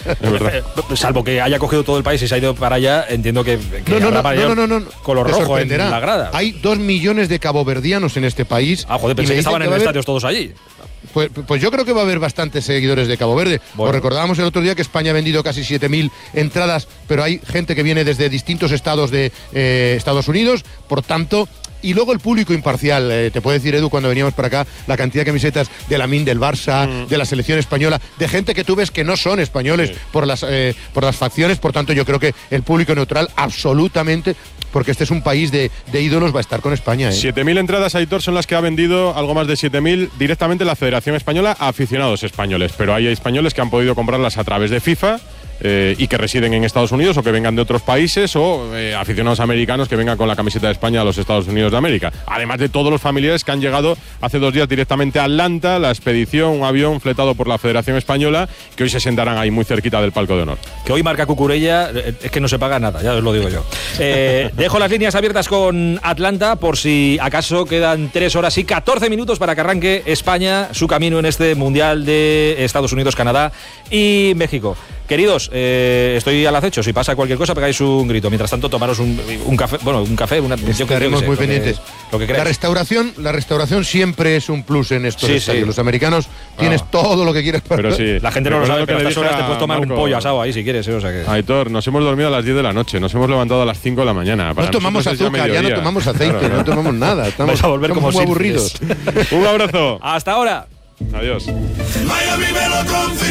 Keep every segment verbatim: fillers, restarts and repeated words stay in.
Salvo que haya cogido todo el país y se ha ido para allá, entiendo que, que no, no, no, para no, no, no, no. color rojo en la grada. Hay dos millones de caboverdianos en este país. Ah, joder, pensé que estaban en los estadios todos allí. Pues, pues yo creo que va a haber bastantes seguidores de Cabo Verde. Bueno. Os recordábamos el otro día que España ha vendido casi siete mil entradas, pero hay gente que viene desde distintos estados de eh, Estados Unidos, por tanto... Y luego el público imparcial, eh, te puedo decir, Edu, cuando veníamos para acá, la cantidad de camisetas de la M I N, del Barça, mm. de la selección española, de gente que tú ves que no son españoles sí. por, las, eh, por las facciones, por tanto yo creo que el público neutral absolutamente, porque este es un país de, de ídolos, va a estar con España. ¿eh? siete mil entradas, Aitor, son las que ha vendido, algo más de siete mil, directamente la Federación Española a aficionados españoles, pero hay españoles que han podido comprarlas a través de FIFA. Eh, y que residen en Estados Unidos o que vengan de otros países o eh, aficionados americanos que vengan con la camiseta de España a los Estados Unidos de América. Además de todos los familiares que han llegado hace dos días directamente a Atlanta, la expedición, un avión fletado por la Federación Española, que hoy se sentarán ahí muy cerquita del palco de honor. Que hoy marca Cucurella, es que no se paga nada, ya os lo digo yo. Eh, dejo las líneas abiertas con Atlanta por si acaso quedan tres horas y catorce minutos para que arranque España su camino en este Mundial de Estados Unidos, Canadá y México. Queridos, eh, estoy al acecho. Si pasa cualquier cosa, pegáis un grito. Mientras tanto, tomaros un, un café. Bueno, un café, una. Estaremos muy pendientes. Lo que la restauración, la restauración siempre es un plus en estos sí, estadios. sí. Los americanos ah. tienes todo lo que quieras para. Pero sí, la gente no lo sabe, pero a estas horas te puedes tomar Marco, un pollo asado ahí si quieres. ¿eh? O sea que... Aitor, nos hemos dormido a las diez de la noche, nos hemos levantado a las cinco de la mañana. Para no tomamos azúcar, ya, ya no tomamos aceite, claro, claro. no tomamos nada. Estamos, Vais a volver estamos como muy aburridos. Un abrazo. Hasta ahora. Adiós. Miami me lo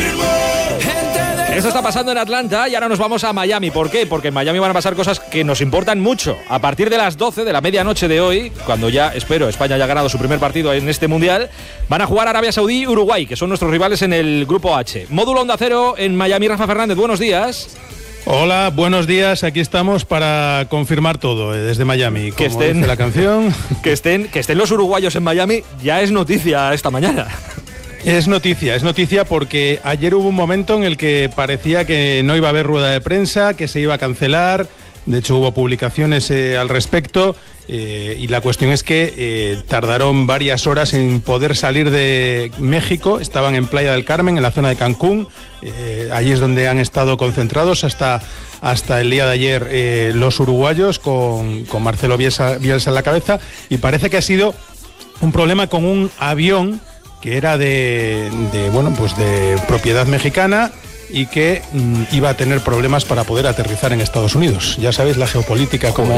confirmó. Eso está pasando en Atlanta y ahora nos vamos a Miami. ¿Por qué? Porque en Miami van a pasar cosas que nos importan mucho. A partir de las doce de la medianoche de hoy, cuando ya, espero, España haya ganado su primer partido en este Mundial, van a jugar Arabia Saudí y Uruguay, que son nuestros rivales en el Grupo H. Módulo Onda Cero en Miami. Rafa Fernández, buenos días. Hola, buenos días. Aquí estamos para confirmar todo eh, desde Miami. Que como estén dice la canción. Que estén, que estén los uruguayos en Miami ya es noticia esta mañana. Es noticia, es noticia porque ayer hubo un momento en el que parecía que no iba a haber rueda de prensa, que se iba a cancelar. De hecho, hubo publicaciones eh, al respecto. Eh, y la cuestión es que eh, tardaron varias horas en poder salir de México. Estaban en Playa del Carmen, en la zona de Cancún. Eh, allí es donde han estado concentrados hasta, hasta el día de ayer eh, los uruguayos con, con Marcelo Bielsa, Bielsa en la cabeza. Y parece que ha sido un problema con un avión que era de, de, bueno, pues de propiedad mexicana y que mm, iba a tener problemas para poder aterrizar en Estados Unidos. Ya sabéis la geopolítica, cómo,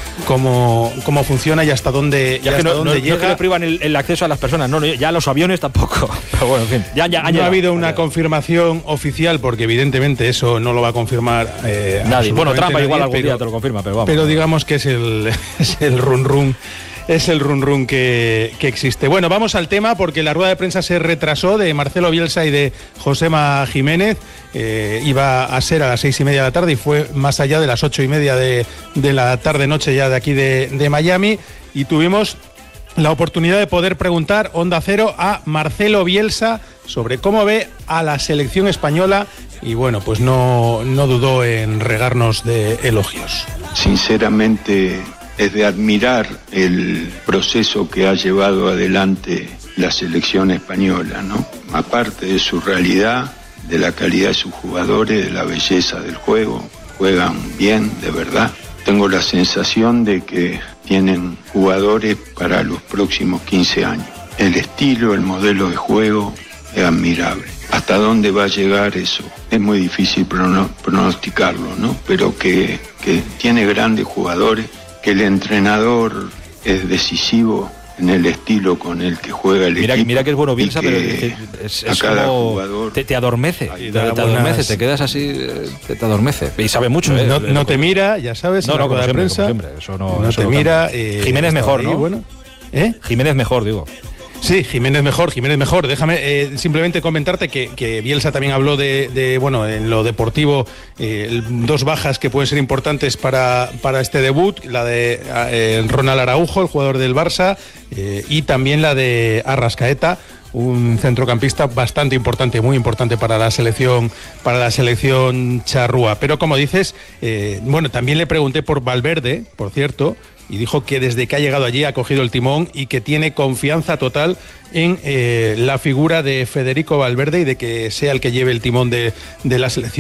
cómo, cómo funciona y hasta dónde, ya y hasta no, dónde no, llega. No que le privan el, el acceso a las personas, no, no, ya los aviones tampoco. Pero bueno, en fin, ya, ya, no ha habido una confirmación oficial, porque evidentemente eso no lo va a confirmar eh, nadie. Bueno, Trump nadie, igual algún pero, día te lo confirma, pero vamos. Pero digamos que es el, es el run run. Es el run run que, que existe. Bueno, vamos al tema porque la rueda de prensa se retrasó de Marcelo Bielsa y de Josema Jiménez. Eh, iba a ser a las seis y media de la tarde y fue más allá de las ocho y media de, de la tarde-noche ya de aquí de, de Miami. Y tuvimos la oportunidad de poder preguntar Onda Cero a Marcelo Bielsa sobre cómo ve a la selección española y bueno, pues no, no dudó en regarnos de elogios. Sinceramente, es de admirar el proceso que ha llevado adelante la selección española, ¿no? Aparte de su realidad, de la calidad de sus jugadores, de la belleza del juego, juegan bien, de verdad. Tengo la sensación de que tienen jugadores para los próximos quince años. El estilo, el modelo de juego es admirable. ¿Hasta dónde va a llegar eso? Es muy difícil pronosticarlo, ¿no? Pero que, que tiene grandes jugadores, que el entrenador es decisivo en el estilo con el que juega el mira, equipo. Mira que es bueno Bielsa, pero es, es, es como jugador, te, te adormece, te, te adormece, te quedas así, te, te adormece. Y sabe mucho, ¿eh? No, no te mira, ya sabes, no, no, como de siempre, prensa, como siempre. Eso no, no eso te no mira. Eh, Jiménez mejor, ahí, ¿no? Bueno. ¿Eh? Jiménez mejor, digo. Sí, Jiménez mejor, Jiménez mejor. Déjame eh, simplemente comentarte que, que Bielsa también habló de, de, bueno, en lo deportivo, eh, dos bajas que pueden ser importantes para, para este debut, la de eh, Ronald Araujo, el jugador del Barça, eh, y también la de Arrascaeta, un centrocampista bastante importante, muy importante para la selección, para la selección charrúa. Pero como dices, eh, bueno, también le pregunté por Valverde, por cierto, y dijo que desde que ha llegado allí ha cogido el timón y que tiene confianza total en eh, la figura de Federico Valverde y de que sea el que lleve el timón de, de la selección.